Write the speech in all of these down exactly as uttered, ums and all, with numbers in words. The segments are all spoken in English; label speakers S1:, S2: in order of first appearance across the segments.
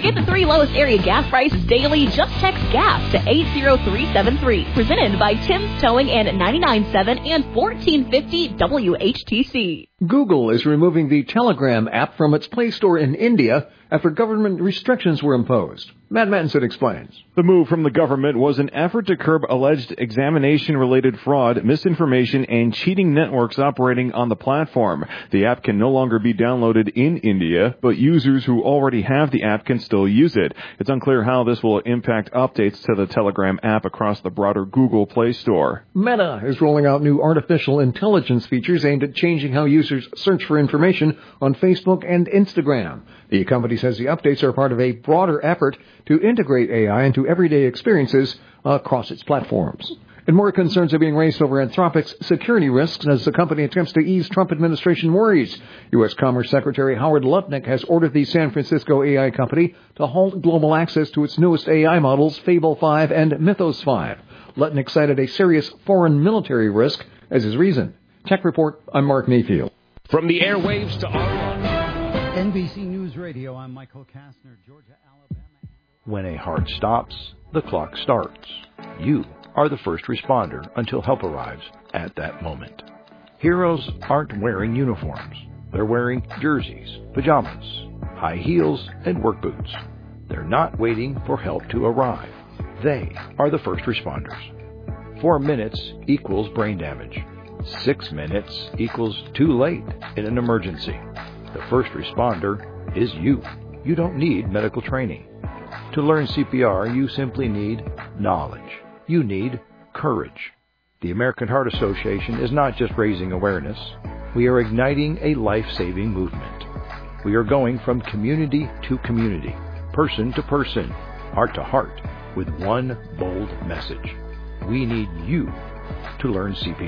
S1: get the three lowest area gas prices daily, just text GAS to eight zero three seven three. Presented by Tim's Towing and ninety-nine point seven and fourteen fifty W H T C.
S2: Google is removing the Telegram app from its Play Store in India after government restrictions were imposed. Matt Mattinson explains.
S3: The move from the government was an effort to curb alleged examination-related fraud, misinformation, and cheating networks operating on the platform. The app can no longer be downloaded in India, but users who already have the app can still use it. It's unclear how this will impact updates to the Telegram app across the broader Google Play Store.
S2: Meta is rolling out new artificial intelligence features aimed at changing how users search for information on Facebook and Instagram. The company says the updates are part of a broader effort to integrate A I into everyday experiences across its platforms. And more concerns are being raised over Anthropic's security risks as the company attempts to ease Trump administration worries. U S Commerce Secretary Howard Lutnick has ordered the San Francisco A I company to halt global access to its newest A I models, Fable five and Mythos five. Lutnick cited a serious foreign military risk as his reason. Tech Report, I'm Mark Mayfield.
S4: From the airwaves to online.
S5: N B C News Radio, I'm Michael Kastner, Georgia, Alabama.
S6: When a heart stops, the clock starts. You are the first responder until help arrives at that moment. Heroes aren't wearing uniforms. They're wearing jerseys, pajamas, high heels, and work boots. They're not waiting for help to arrive. They are the first responders. Four minutes equals brain damage. Six minutes equals too late in an emergency. The first responder is you. You don't need medical training. To learn C P R, you simply need knowledge. You need courage. The American Heart Association is not just raising awareness. We are igniting a life-saving movement. We are going from community to community, person to person, heart to heart, with one bold message. We need you to learn C P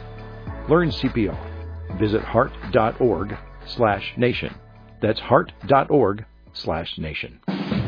S6: R. Learn C P R. Visit heart.org slash nation. That's heart.org slash nation.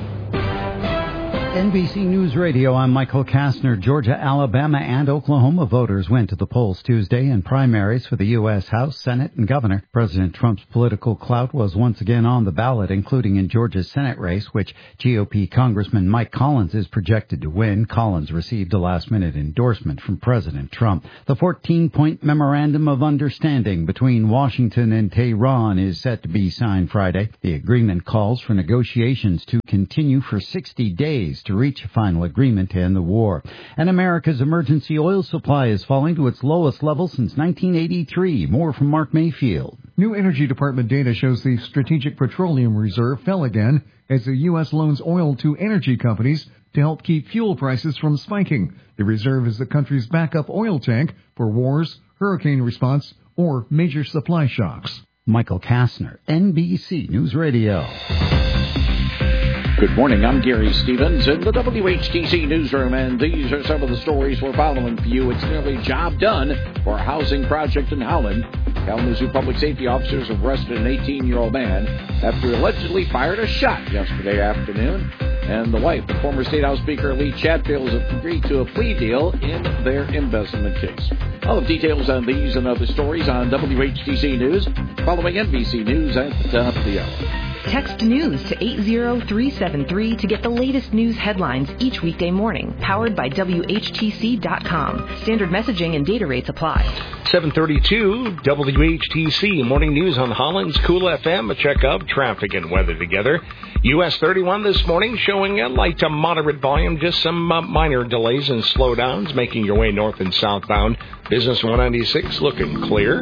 S5: N B C News Radio, I'm Michael Kastner. Georgia, Alabama, and Oklahoma voters went to the polls Tuesday in primaries for the U S House, Senate, and Governor. President Trump's political clout was once again on the ballot, including in Georgia's Senate race, which G O P Congressman Mike Collins is projected to win. Collins received a last-minute endorsement from President Trump. The fourteen-point Memorandum of Understanding between Washington and Tehran is set to be signed Friday. The agreement calls for negotiations to continue for sixty days to reach a final agreement to end the war. And America's emergency oil supply is falling to its lowest level since nineteen eighty-three. More from Mark Mayfield.
S2: New Energy Department data shows the Strategic Petroleum Reserve fell again as the U S loans oil to energy companies to help keep fuel prices from spiking. The reserve is the country's backup oil tank for wars, hurricane response, or major supply shocks.
S5: Michael Kastner, N B C News Radio.
S4: Good morning, I'm Gary Stevens in the W H T C newsroom, and these are some of the stories we're following for you. It's nearly job done for a housing project in Howland. Kalamazoo public safety officers arrested an eighteen-year-old man after allegedly fired a shot yesterday afternoon. And the wife, the former State House Speaker Lee Chatfield, has agreed to a plea deal in their embezzlement case. All the details on these and other stories on W H T C News, following N B C News at the top of the hour.
S7: Text news to eight zero three seven three to get the latest news headlines each weekday morning. Powered by W H T C dot com. Standard messaging and data rates apply.
S4: seven thirty-two W H T C Morning News on Holland's Cool F M. A check of traffic and weather together. U S thirty-one this morning showing a light to moderate volume. Just some uh, minor delays and slowdowns making your way north and southbound. Business one ninety-six looking clear.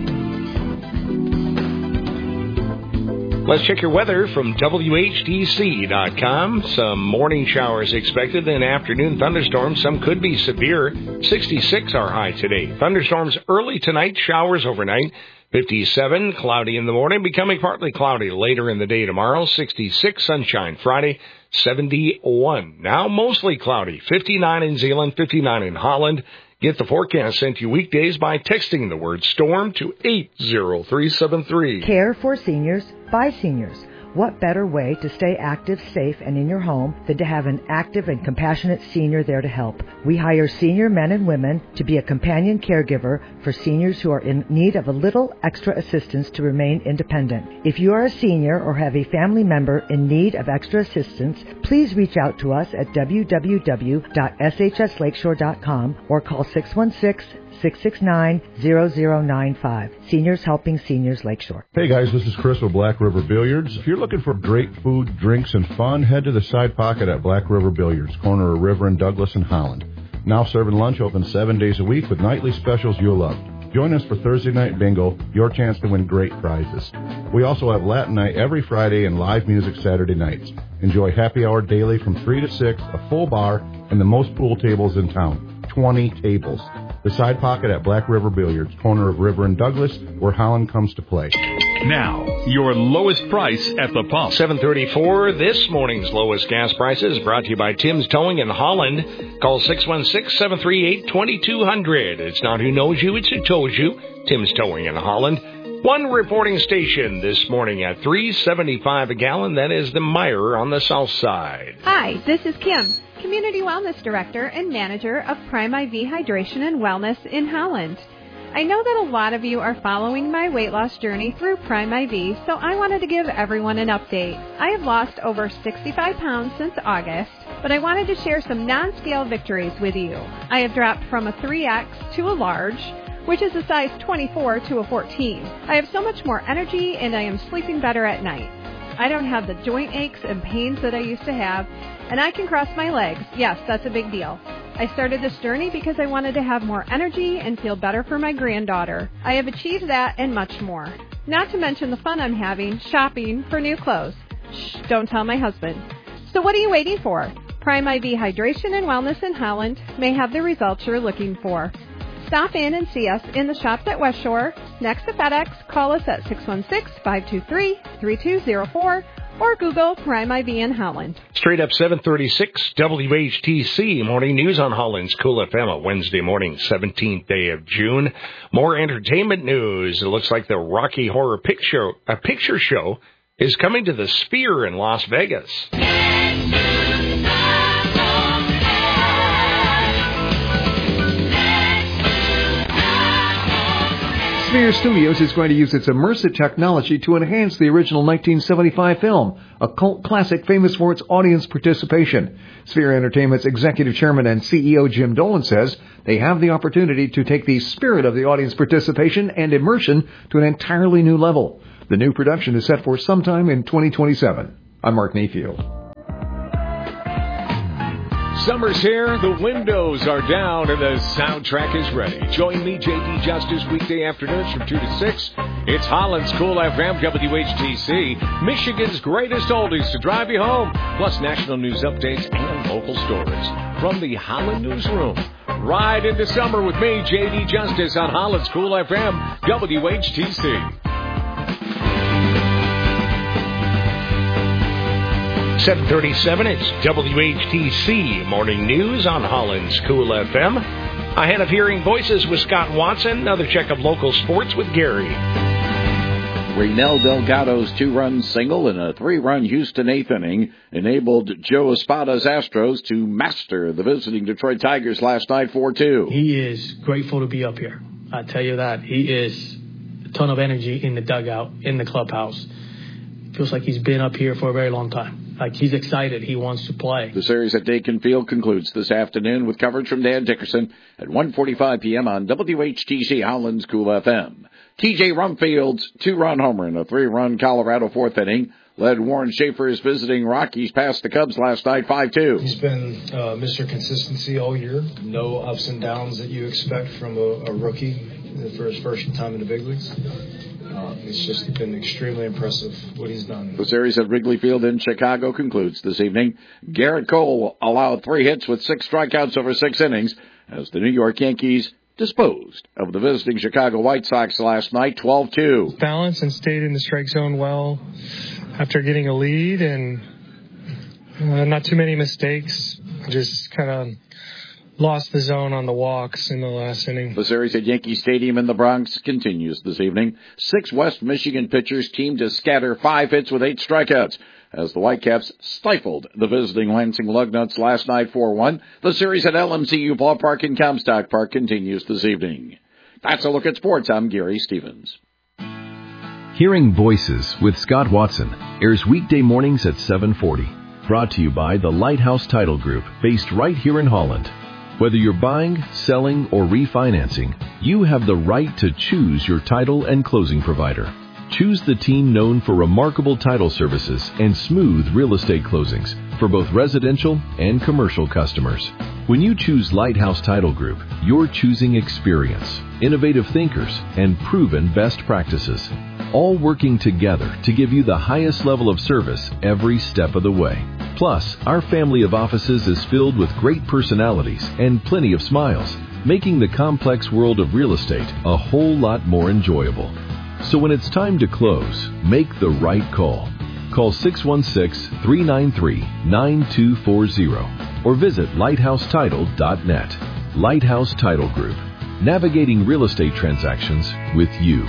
S4: Let's check your weather from W H T C dot com. Some morning showers expected, then afternoon thunderstorms. Some could be severe. sixty-six our high today. Thunderstorms early tonight, showers overnight. fifty-seven, cloudy in the morning, becoming partly cloudy later in the day tomorrow. sixty-six, sunshine Friday. seventy-one, now mostly cloudy. fifty-nine in Zeeland, fifty-nine in Holland. Get the forecast sent to you weekdays by texting the word STORM to eight zero three seven three.
S8: Care for seniors by seniors. What better way to stay active, safe, and in your home than to have an active and compassionate senior there to help? We hire senior men and women to be a companion caregiver for seniors who are in need of a little extra assistance to remain independent. If you are a senior or have a family member in need of extra assistance, please reach out to us at w w w dot s h s lakeshore dot com or call six one six, six six nine, zero zero nine five. Seniors Helping Seniors Lakeshore.
S9: Hey guys, this is Chris with Black River Billiards. If you're looking for great food, drinks, and fun, head to the Side Pocket at Black River Billiards, corner of River and Douglas in Holland. Now serving lunch, open seven days a week with nightly specials you'll love. Join us for Thursday Night Bingo, your chance to win great prizes. We also have Latin Night every Friday and live music Saturday nights. Enjoy happy hour daily from three to six, a full bar, and the most pool tables in town. twenty tables. The Side Pocket at Black River Billiards, corner of River and Douglas, where Holland comes to play.
S10: Now, your lowest price at the pump.
S11: seven thirty-four, this morning's lowest gas prices brought to you by Tim's Towing in Holland. Call six one six, seven three eight, two two zero zero. It's not who knows you, it's who told you. Tim's Towing in Holland. One reporting station this morning at three seventy-five a gallon. That is the Meyer on the south side.
S12: Hi, this is Kim, Community Wellness Director and Manager of Prime I V Hydration and Wellness in Holland. I know that a lot of you are following my weight loss journey through Prime I V, so I wanted to give everyone an update. I have lost over sixty-five pounds since August, but I wanted to share some non-scale victories with you. I have dropped from a three X to a large, which is a size twenty-four to a fourteen. I have so much more energy and I am sleeping better at night. I don't have the joint aches and pains that I used to have, and I can cross my legs. Yes, that's a big deal. I started this journey because I wanted to have more energy and feel better for my granddaughter. I have achieved that and much more. Not to mention the fun I'm having shopping for new clothes. Shh, don't tell my husband. So what are you waiting for? Prime I V Hydration and Wellness in Holland may have the results you're looking for. Stop in and see us in the shops at West Shore, next to FedEx. Call us at six one six, five two three, three two zero four or Google Prime I V in Holland.
S11: Straight up seven thirty-six, W H T C Morning News on Holland's Cool F M, a Wednesday morning, seventeenth day of June. More entertainment news. It looks like the Rocky Horror Picture, a picture show is coming to the Sphere in Las Vegas.
S2: Sphere Studios is going to use its immersive technology to enhance the original nineteen seventy-five film, a cult classic famous for its audience participation. Sphere Entertainment's executive chairman and C E O Jim Dolan says they have the opportunity to take the spirit of the audience participation and immersion to an entirely new level. The new production is set for sometime in twenty twenty-seven. I'm Mark Mayfield.
S10: Summer's here, the windows are down, and the soundtrack is ready. Join me, J D Justice, weekday afternoons from two to six. It's Holland's Cool F M, W H T C, Michigan's greatest oldies to drive you home, plus national news updates and local stories. From the Holland Newsroom, ride into summer with me, J D Justice, on Holland's Cool F M, W H T C.
S11: seven thirty-seven, it's W H T C Morning News on Holland's Cool F M. Ahead of hearing voices with Scott Watson, another check of local sports with Gary.
S4: Reynel Delgado's two-run single in a three-run Houston eighth inning enabled Joe Espada's Astros to master the visiting Detroit Tigers last night four two.
S13: He is grateful to be up here. I tell you that. He is a ton of energy in the dugout, in the clubhouse. Feels like he's been up here for a very long time. Like, he's excited. He wants to play.
S4: The series at Dakin Field concludes this afternoon with coverage from Dan Dickerson at one forty-five p.m. on W H T C Holland's Cool F M. T J Rumfield's two-run homer in a three-run Colorado fourth inning led Warren Schaefer's visiting Rockies past the Cubs last night five two.
S14: He's been uh, Mister Consistency all year. No ups and downs that you expect from a, a rookie for his first time in the big leagues. Uh, it's just been extremely impressive what he's done.
S4: The series at Wrigley Field in Chicago concludes this evening. Garrett Cole allowed three hits with six strikeouts over six innings as the New York Yankees disposed of the visiting Chicago White Sox last night twelve two.
S15: Balanced and stayed in the strike zone well after getting a lead, and uh, not too many mistakes. Just kind of lost the zone on the walks in the last inning.
S4: The series at Yankee Stadium in the Bronx continues this evening. Six West Michigan pitchers teamed to scatter five hits with eight strikeouts as the Whitecaps stifled the visiting Lansing Lugnuts last night four one. The series at L M C U Ballpark in Comstock Park continues this evening. That's a look at sports. I'm Gary Stevens.
S16: Hearing Voices with Scott Watson airs weekday mornings at seven forty. Brought to you by the Lighthouse Title Group, based right here in Holland. Whether you're buying, selling, or refinancing, you have the right to choose your title and closing provider. Choose the team known for remarkable title services and smooth real estate closings for both residential and commercial customers. When you choose Lighthouse Title Group, you're choosing experience, innovative thinkers, and proven best practices, all working together to give you the highest level of service every step of the way. Plus, our family of offices is filled with great personalities and plenty of smiles, making the complex world of real estate a whole lot more enjoyable. So when it's time to close, make the right call. Call six one six, three nine three, nine two four zero or visit lighthouse title dot net. Lighthouse Title Group, navigating real estate transactions with you.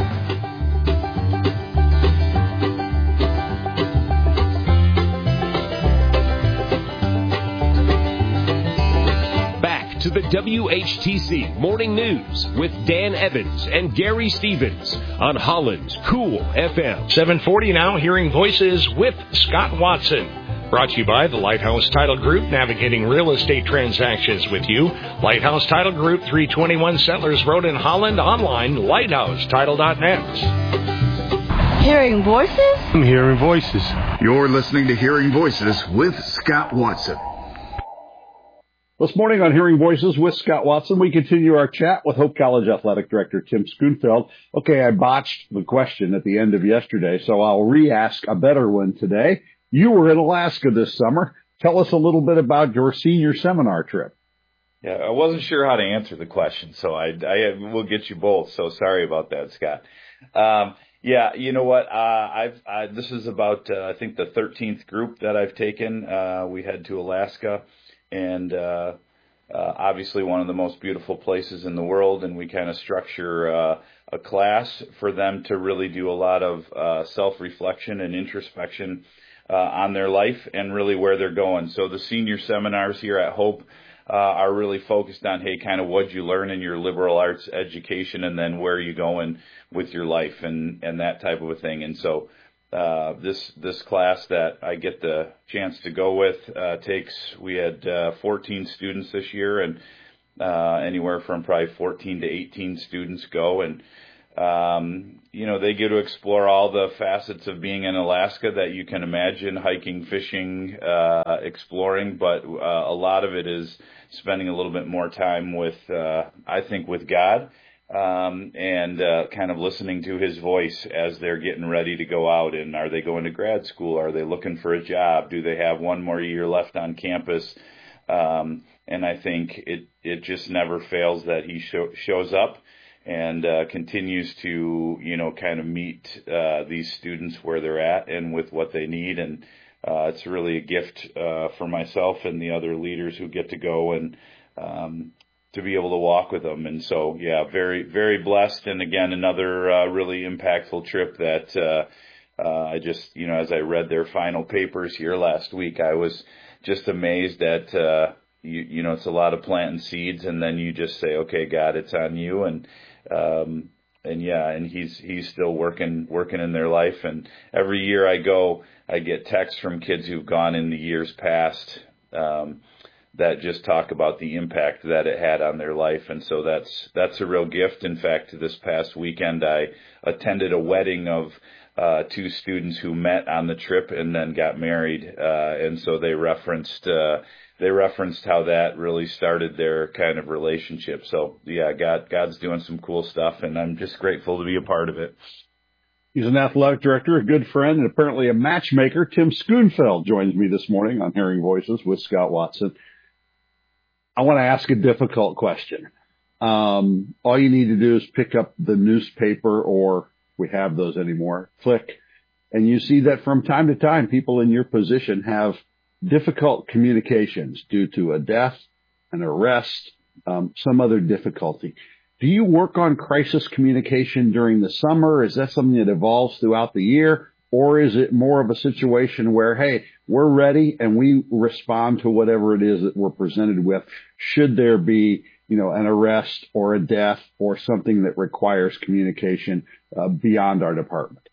S10: To the W H T C Morning News with Dan Evans and Gary Stevens on Holland's Cool F M.
S11: seven forty now, Hearing Voices with Scott Watson. Brought to you by the Lighthouse Title Group, navigating real estate transactions with you. Lighthouse Title Group, three twenty-one Settlers Road in Holland, online, lighthouse title dot net.
S17: Hearing Voices?
S18: I'm Hearing Voices.
S19: You're listening to Hearing Voices with Scott Watson.
S20: This morning on Hearing Voices with Scott Watson, we continue our chat with Hope College Athletic Director Tim Schoonfeld. Okay, I botched the question at the end of yesterday, so I'll re-ask a better one today. You were in Alaska this summer. Tell us a little bit about your senior seminar trip.
S21: Yeah, I wasn't sure how to answer the question, so I, I will get you both. So sorry about that, Scott. Um, yeah, you know what? Uh, I've I, this is about uh, I think the thirteenth group that I've taken. Uh, we head to Alaska. And uh, uh, obviously one of the most beautiful places in the world, and we kind of structure uh, a class for them to really do a lot of uh, self-reflection and introspection uh, on their life and really where they're going. So the senior seminars here at Hope uh, are really focused on, hey, kind of what you learn in your liberal arts education and then where are you going with your life and, and that type of a thing. And so Uh, this this class that I get the chance to go with uh, takes, we had uh, fourteen students this year, and uh, anywhere from probably fourteen to eighteen students go, and um, you know, they get to explore all the facets of being in Alaska that you can imagine, hiking, fishing, uh, exploring, but uh, a lot of it is spending a little bit more time with, uh, I think, with God. Um, and uh, kind of listening to his voice as they're getting ready to go out. And are they going to grad school? Are they looking for a job? Do they have one more year left on campus? Um, and I think it, it just never fails that he show, shows up and uh, continues to, you know, kind of meet uh, these students where they're at and with what they need. And uh, it's really a gift uh, for myself and the other leaders who get to go and um to be able to walk with them. And so, yeah, very, very blessed. And again, another uh, really impactful trip that uh, uh, I just, you know, as I read their final papers here last week, I was just amazed that, uh, you, you know, it's a lot of planting seeds and then you just say, okay, God, it's on you. And, um, and yeah, and he's, he's still working, working in their life. And every year I go, I get texts from kids who've gone in the years past, um, that just talk about the impact that it had on their life. And so that's that's a real gift. In fact, this past weekend, I attended a wedding of uh, two students who met on the trip and then got married. Uh, and so they referenced uh, they referenced how that really started their kind of relationship. So, yeah, God God's doing some cool stuff, and I'm just grateful to be a part of it.
S20: He's an athletic director, a good friend, and apparently a matchmaker. Tim Schoonfeld joins me this morning on Hearing Voices with Scott Watson. I want to ask a difficult question. Um, all you need to do is pick up the newspaper, or we have those anymore, click, and you see that from time to time, people in your position have difficult communications due to a death, an arrest, um, some other difficulty. Do you work on crisis communication during the summer? Is that something that evolves throughout the year? Or is it more of a situation where, hey, we're ready and we respond to whatever it is that we're presented with, should there be, you know, an arrest or a death or something that requires communication uh, beyond our department?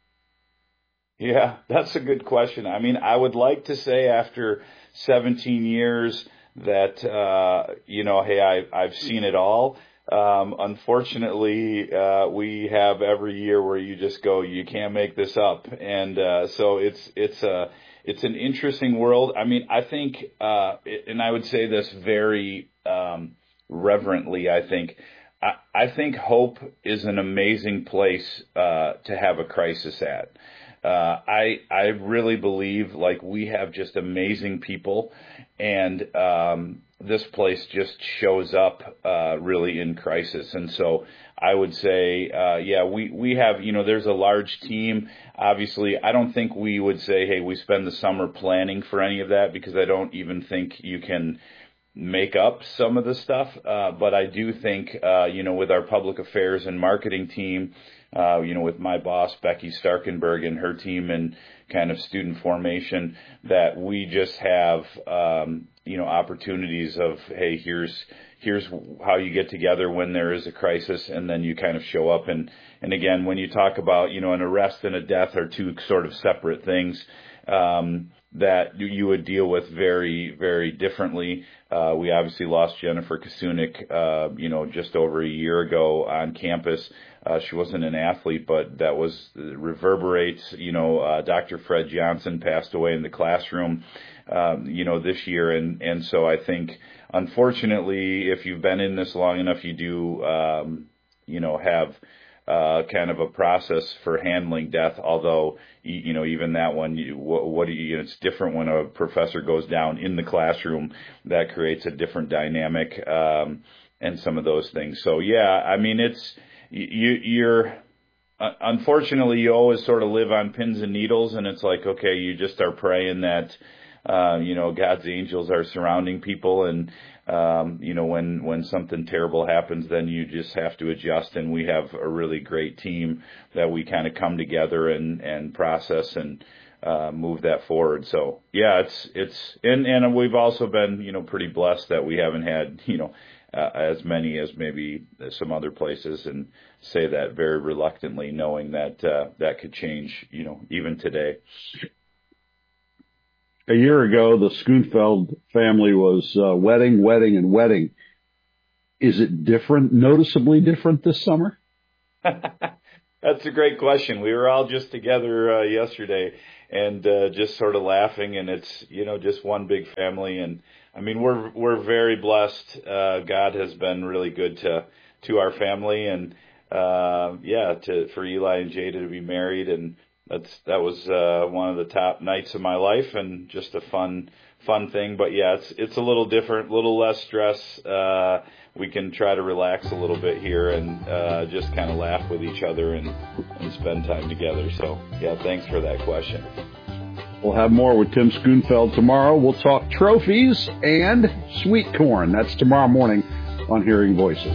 S21: Yeah, that's a good question. I mean, I would like to say after seventeen years that, uh, you know, hey, I, I've seen it all. Um, unfortunately, uh, we have every year where you just go, you can't make this up. And, uh, so it's, it's a, it's an interesting world. I mean, I think, uh, and I would say this very, um, reverently, I think, I, I think hope is an amazing place, uh, to have a crisis at. Uh, I, I really believe like we have just amazing people, and, um, this place just shows up, uh, really in crisis. And so I would say, uh, yeah, we, we have, you know, there's a large team. Obviously, I don't think we would say, hey, we spend the summer planning for any of that, because I don't even think you can make up some of the stuff. Uh, but I do think, uh, you know, with our public affairs and marketing team, uh, you know, with my boss, Becky Starkenberg, and her team and kind of student formation, that we just have, um, you know, opportunities of, hey, here's, here's how you get together when there is a crisis, and then you kind of show up. And, and again, when you talk about, you know, an arrest and a death are two sort of separate things, um, that you would deal with very, very differently. Uh, we obviously lost Jennifer Kasunik, uh, you know, just over a year ago on campus. Uh, she wasn't an athlete, but that was reverberates. You know, uh, Doctor Fred Johnson passed away in the classroom, um, you know, this year. And, and so I think, unfortunately, if you've been in this long enough, you do, um, you know, have Uh, kind of a process for handling death, although, you, you know, even that one, you, what, what do you, it's different when a professor goes down in the classroom. That creates a different dynamic, um, and some of those things. So, yeah, I mean, it's, you, you're, uh, unfortunately, you always sort of live on pins and needles, and it's like, okay, you just are praying that, uh, you know, God's angels are surrounding people, and, Um, you know, when, when something terrible happens, then you just have to adjust. And we have a really great team that we kind of come together and, and process and, uh, move that forward. So yeah, it's, it's, and, and we've also been, you know, pretty blessed that we haven't had, you know, uh, as many as maybe some other places, and say that very reluctantly, knowing that, uh, that could change, you know, even today.
S20: A year ago, the Schoonfeld family was uh, wedding, wedding, and wedding. Is it different, noticeably different this summer?
S21: That's a great question. We were all just together uh, yesterday, and uh, just sort of laughing, and it's, you know, just one big family. And I mean, we're we're very blessed. Uh, God has been really good to to our family, and uh, yeah, to for Eli and Jada to be married, and That's that was uh, one of the top nights of my life, and just a fun fun thing. But yeah, it's it's a little different, a little less stress. Uh, we can try to relax a little bit here, and uh, just kind of laugh with each other and, and spend time together. So yeah, thanks for that question.
S20: We'll have more with Tim Schoonfeld tomorrow. We'll talk trophies and sweet corn. That's tomorrow morning on Hearing Voices.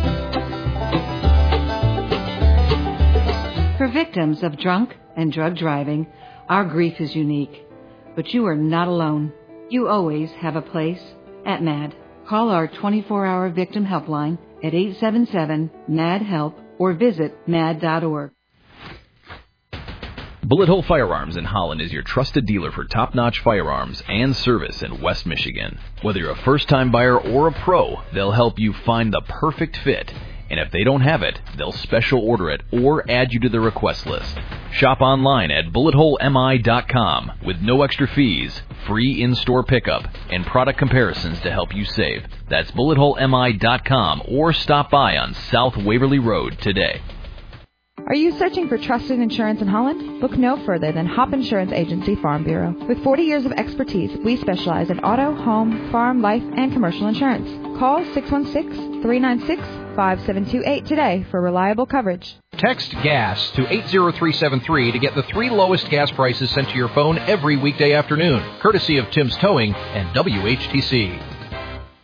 S18: For victims of drunk and drug driving, our grief is unique. But you are not alone. You always have a place at MAD. Call our twenty-four hour victim helpline at eight seven seven, M A D, HELP or visit mad dot org.
S16: Bullet Hole Firearms in Holland is your trusted dealer for top-notch firearms and service in West Michigan. Whether you're a first-time buyer or a pro, they'll help you find the perfect fit. And if they don't have it, they'll special order it or add you to the request list. Shop online at bullet hole m i dot com with no extra fees, free in-store pickup, and product comparisons to help you save. That's bullet hole m i dot com or stop by on South Waverly Road today.
S22: Are you searching for trusted insurance in Holland? Look no further than Hop Insurance Agency Farm Bureau. With forty years of expertise, we specialize in auto, home, farm, life, and commercial insurance. Call six one six, three nine six, five seven two eight today for reliable coverage.
S23: Text GAS to eight zero three seven three to get the three lowest gas prices sent to your phone every weekday afternoon, courtesy of Tim's Towing and W H T C.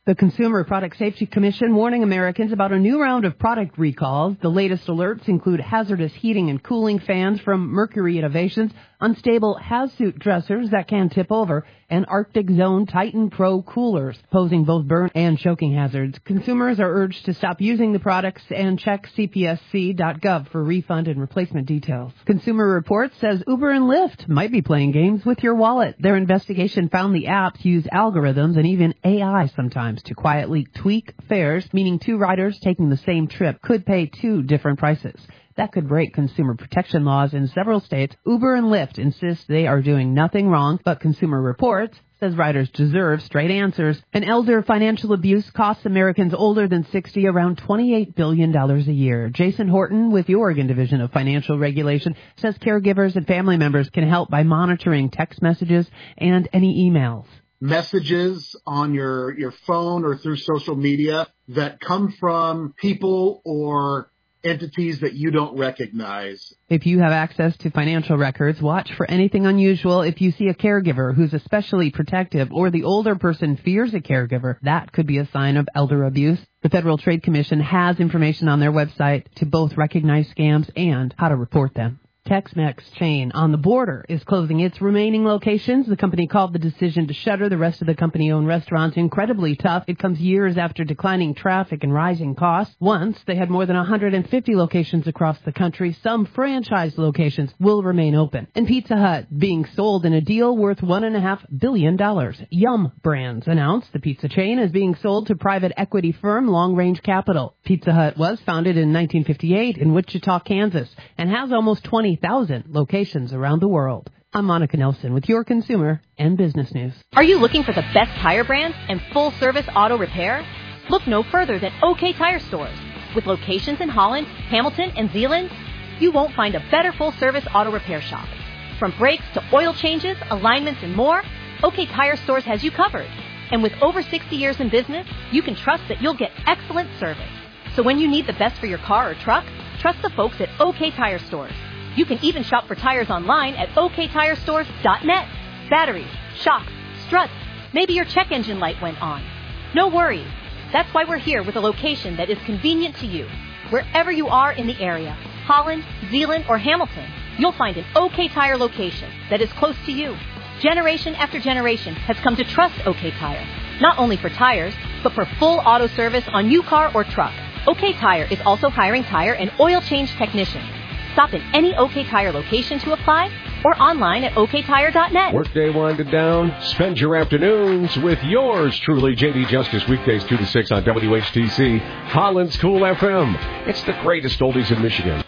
S1: The Consumer Product Safety Commission warning Americans about a new round of product recalls. The latest alerts include hazardous heating and cooling fans from Mercury Innovations, unstable Hazsuit dressers that can tip over, and Arctic Zone Titan Pro coolers, posing both burn and choking hazards. Consumers are urged to stop using the products and check C P S C dot gov for refund and replacement details. Consumer Reports says Uber and Lyft might be playing games with your wallet. Their investigation found the apps use algorithms and even A I sometimes to quietly tweak fares, meaning two riders taking the same trip could pay two different prices. That could break consumer protection laws in several states. Uber and Lyft insist they are doing nothing wrong, but Consumer Reports says riders deserve straight answers. And elder financial abuse costs Americans older than sixty around twenty-eight billion dollars a year. Jason Horton with the Oregon Division of Financial Regulation says caregivers and family members can help by monitoring text messages and any emails.
S3: Messages on your, your phone or through social media that come from people or entities that you don't recognize.
S1: If you have access to financial records, watch for anything unusual. If you see a caregiver who's especially protective or the older person fears a caregiver, that could be a sign of elder abuse. The Federal Trade Commission has information on their website to both recognize scams and how to report them. Tex-Mex chain On the Border is closing its remaining locations. The company called the decision to shutter the rest of the company-owned restaurants incredibly tough. It comes years after declining traffic and rising costs. Once, they had more than one hundred fifty locations across the country. Some franchise locations will remain open. And Pizza Hut being sold in a deal worth one point five billion dollars. Yum! Brands announced the pizza chain is being sold to private equity firm Long Range Capital. Pizza Hut was founded in nineteen fifty-eight in Wichita, Kansas, and has almost twenty thousand locations around the world. I'm Monica Nelson with your consumer and business news.
S6: Are you looking for the best tire brands and full-service auto repair? Look no further than OK Tire Stores. With locations in Holland, Hamilton, and Zeeland, you won't find a better full-service auto repair shop. From brakes to oil changes, alignments, and more, OK Tire Stores has you covered. And with over sixty years in business, you can trust that you'll get excellent service. So when you need the best for your car or truck, trust the folks at OK Tire Stores. You can even shop for tires online at O K tire stores dot net. Batteries, shocks, struts, maybe your check engine light went on. No worries. That's why we're here with a location that is convenient to you. Wherever you are in the area, Holland, Zeeland, or Hamilton, you'll find an OK Tire location that is close to you. Generation after generation has come to trust OK Tire, not only for tires, but for full auto service on your car or truck. OK Tire is also hiring tire and oil change technicians. Stop in any OK Tire location to apply or online at O K tire dot net.
S10: Workday winded down. Spend your afternoons with yours truly, J D Justice, weekdays two to six on W H T C, Holland's Cool F M. It's the greatest oldies in Michigan.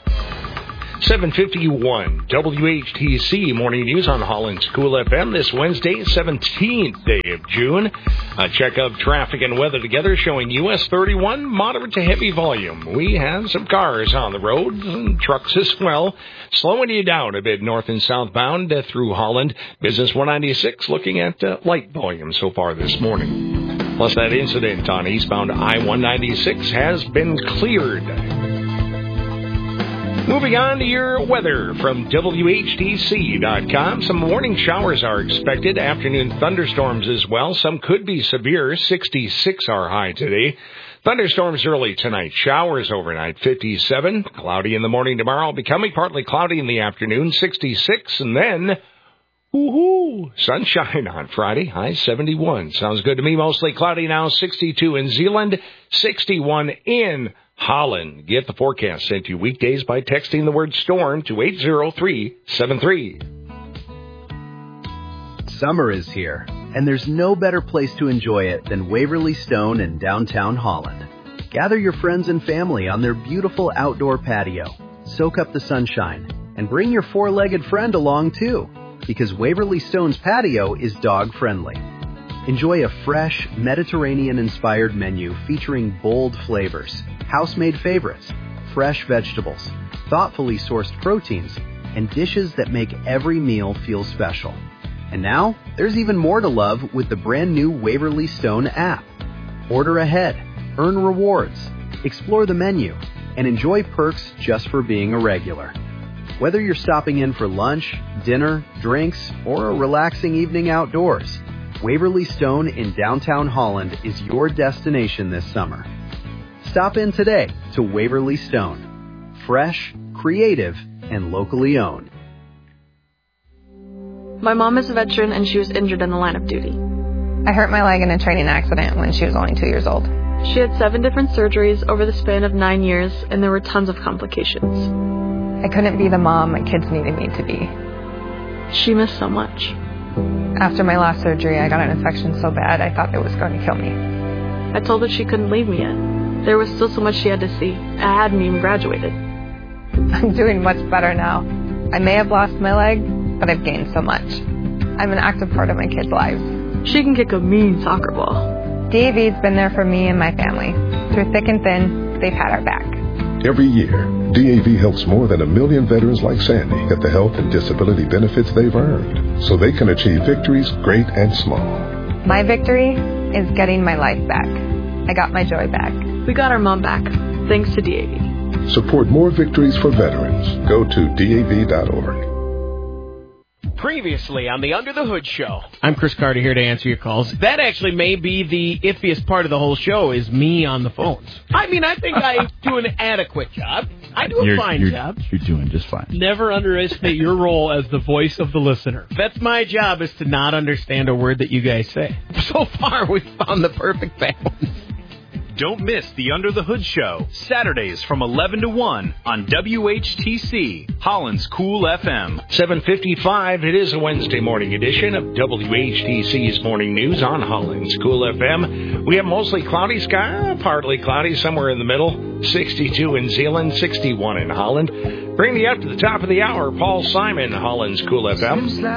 S11: seven fifty-one W H T C Morning News on Holland's Cool F M this Wednesday, seventeenth day of June. A check of traffic and weather together showing U S thirty-one, moderate to heavy volume. We have some cars on the roads and trucks as well, slowing you down a bit north and southbound uh, through Holland. Business one ninety-six looking at uh, light volume so far this morning. Plus that incident on eastbound I one ninety-six has been cleared. Moving on to your weather from W H T C dot com. Some morning showers are expected. Afternoon thunderstorms as well. Some could be severe. sixty-six our high today. Thunderstorms early tonight. Showers overnight. fifty-seven. Cloudy in the morning tomorrow. Becoming partly cloudy in the afternoon. sixty-six. And then, woohoo, sunshine on Friday. High seventy-one. Sounds good to me. Mostly cloudy now. sixty-two in Zeeland. sixty-one in Holland. Get the forecast sent to you weekdays by texting the word storm to eight zero three seven three.
S24: Summer is here, and there's no better place to enjoy it than Waverly Stone in downtown Holland. Gather your friends and family on their beautiful outdoor patio. Soak up the sunshine, and bring your four-legged friend along too, because Waverly Stone's patio is dog-friendly. Enjoy a fresh, Mediterranean-inspired menu featuring bold flavors, house-made favorites, fresh vegetables, thoughtfully sourced proteins, and dishes that make every meal feel special. And now, there's even more to love with the brand new Waverly Stone app. Order ahead, earn rewards, explore the menu, and enjoy perks just for being a regular. Whether you're stopping in for lunch, dinner, drinks, or a relaxing evening outdoors, Waverly Stone in downtown Holland is your destination this summer. Stop in today to Waverly Stone. Fresh, creative, and locally owned.
S5: My mom is a veteran and she was injured in the line of duty.
S7: I hurt my leg in a training accident when she was only two years old.
S5: She had seven different surgeries over the span of nine years, and there were tons of complications.
S7: I couldn't be the mom my kids needed me to be.
S5: She missed so much.
S7: After my last surgery, I got an infection so bad I thought it was going to kill me.
S5: I told her she couldn't leave me yet. There was still so much she had to see. I hadn't even graduated.
S7: I'm doing much better now. I may have lost my leg, but I've gained so much. I'm an active part of my kids' lives.
S5: She can kick a mean soccer ball.
S7: D A V's been there for me and my family. Through thick and thin, they've had our back.
S8: Every year, D A V helps more than a million veterans like Sandy get the health and disability benefits they've earned, so they can achieve victories great and small.
S7: My victory is getting my life back. I got my joy back.
S5: We got our mom back, thanks to D A V.
S8: Support more victories for veterans. Go to D A V dot org.
S9: Previously on the Under the Hood Show. I'm Chris Carter here to answer your calls. That actually may be the iffiest part of the whole show is me on the phones. I mean, I think I do an adequate job. I do a
S25: you're,
S9: fine
S25: you're,
S9: job.
S25: You're doing just fine.
S9: Never underestimate your role as the voice of the listener. That's my job, is to not understand a word that you guys say. So far, we've found the perfect balance.
S26: Don't miss the Under the Hood Show, Saturdays from eleven to one on W H T C, Holland's Cool F M.
S11: seven fifty-five, it is a Wednesday morning edition of W H T C's Morning News on Holland's Cool F M. We have mostly cloudy sky, partly cloudy, somewhere in the middle. sixty-two in Zeeland, sixty-one in Holland. Bringing you up to the top of the hour, Paul Simon, Holland's Cool F M.